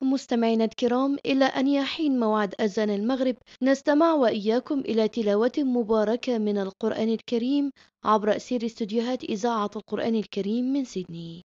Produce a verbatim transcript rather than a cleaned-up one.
مستمعينا الكرام، إلى أن يحين موعد أذان المغرب نستمع وإياكم إلى تلاوة مباركة من القرآن الكريم عبر أثير استديوهات إذاعة القرآن الكريم من سيدني.